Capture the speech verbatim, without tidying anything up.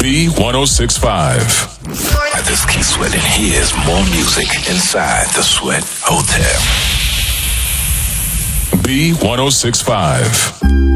B one oh six point five. This is Keith Sweat, and here's more music inside the Sweat Hotel. B one oh six point five.